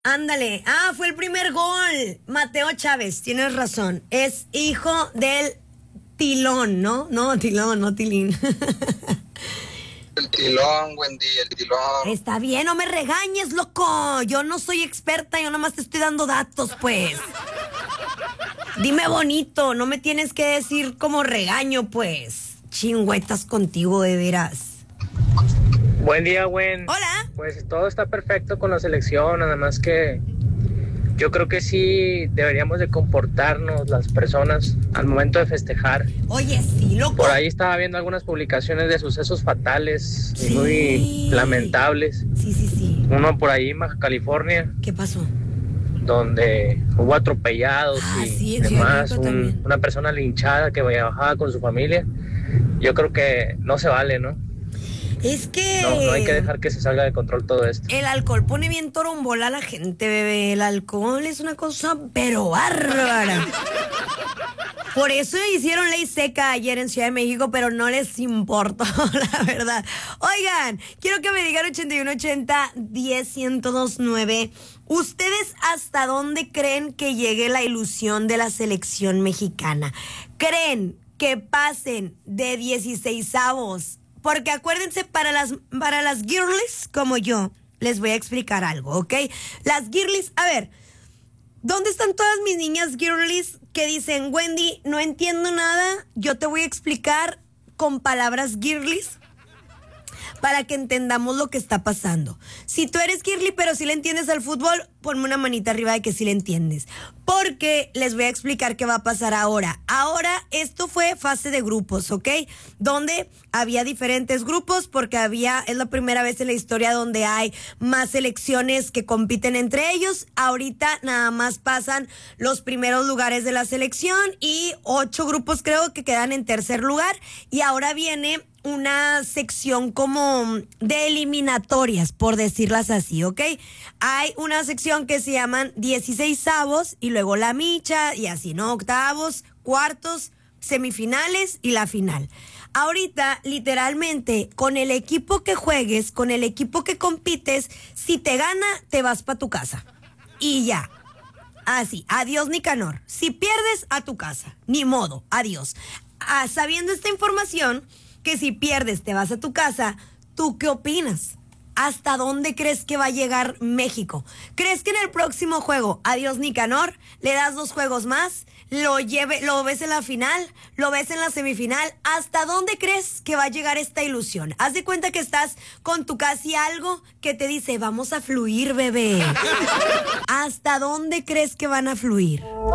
Ándale. Ah, fue el primer gol. Mateo Chávez, tienes razón. Es hijo del Tilón, ¿no? No, Tilón, no Tilín. El Tilón, Wendy, el Tilón. Está bien, no me regañes, loco. Yo no soy experta, yo nomás te estoy dando datos, pues. Dime bonito, no me tienes que decir como regaño, pues. Chingüetas contigo, de veras. Buen día, Gwen. Hola. Pues todo está perfecto con la selección, nada más que yo creo que sí deberíamos de comportarnos las personas al momento de festejar. Oye, sí, loco. Por ahí estaba viendo algunas publicaciones de sucesos fatales y muy lamentables. Sí. Uno por ahí en Baja California, ¿Qué pasó? donde hubo atropellados Sí, y en demás, Ciudad de México también. una persona linchada que viajaba con su familia. Yo creo que no se vale, ¿no? Es que... No hay que dejar que se salga de control todo esto. El alcohol pone bien torombola a la gente, bebé. El alcohol es una cosa pero bárbara. Por eso hicieron ley seca ayer en Ciudad de México, pero no les importó, la verdad. Oigan, quiero que me digan 8180-10-1029. ¿Ustedes hasta dónde creen que llegue la ilusión de la selección mexicana? ¿Creen que pasen de 16avos? Porque acuérdense, para las girlies como yo, les voy a explicar algo, ¿ok? Las girlies, a ver, ¿dónde están todas mis niñas girlies que dicen, Wendy, no entiendo nada, yo te voy a explicar con palabras girlies para que entendamos lo que está pasando? Si tú eres girly pero sí le entiendes al fútbol, ponme una manita arriba de que sí le entiendes. Porque les voy a explicar qué va a pasar ahora. Ahora, esto fue fase de grupos, ¿ok? Donde había diferentes grupos porque es la primera vez en la historia donde hay más selecciones que compiten entre ellos. Ahorita nada más pasan los primeros lugares de la selección y 8 grupos creo que quedan en tercer lugar. Y ahora viene una sección como de eliminatorias, por decirlas así, ¿ok? Hay una sección que se llaman 16avos y luego la micha y así, ¿no? Octavos, cuartos, semifinales y la final. Ahorita, literalmente, con el equipo que juegues, con el equipo que compites, si te gana, te vas para tu casa. Y ya. Así, adiós Nicanor. Si pierdes, a tu casa. Ni modo, adiós. Sabiendo esta información, que si pierdes te vas a tu casa, ¿tú qué opinas? ¿Hasta dónde crees que va a llegar México? ¿Crees que en el próximo juego, adiós Nicanor, le das 2 juegos más, lo ves en la final, lo ves en la semifinal? ¿Hasta dónde crees que va a llegar esta ilusión? Haz de cuenta que estás con tu casi algo que te dice, vamos a fluir, bebé. ¿Hasta dónde crees que van a fluir?